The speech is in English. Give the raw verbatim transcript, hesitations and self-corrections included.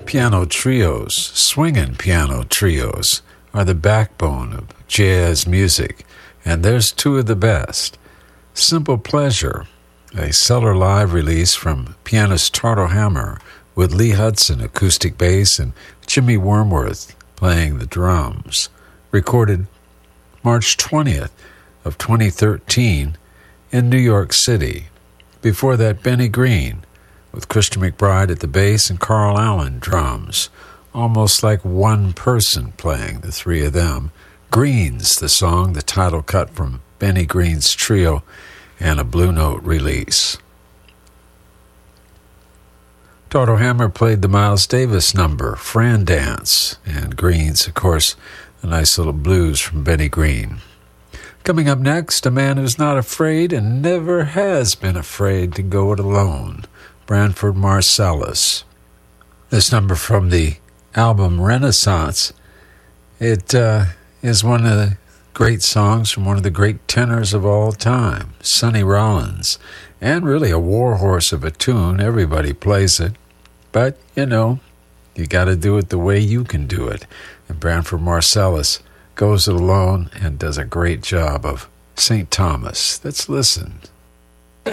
Piano trios, swinging piano trios, are the backbone of jazz music, and there's two of the best. Simple Pleasure, a Cellar Live release from pianist Tardo Hammer with Lee Hudson acoustic bass and Jimmy Wormworth playing the drums, recorded March twentieth of twenty thirteen in New York City. Before that, Benny Green with Christian McBride at the bass and Carl Allen drums, almost like one person playing, the three of them. Greens, the song, the title cut from Benny Green's trio, and a Blue Note release. Tardo Hammer played the Miles Davis number, Fran Dance, and Greens, of course, a nice little blues from Benny Green. Coming up next, a man who's not afraid and never has been afraid to go it alone, Branford Marsalis. This number from the album Renaissance, it uh, is one of the great songs from one of the great tenors of all time, Sonny Rollins, and really a warhorse of a tune. Everybody plays it, but, you know, you got to do it the way you can do it. And Branford Marsalis goes it alone and does a great job of Saint Thomas. Let's listen.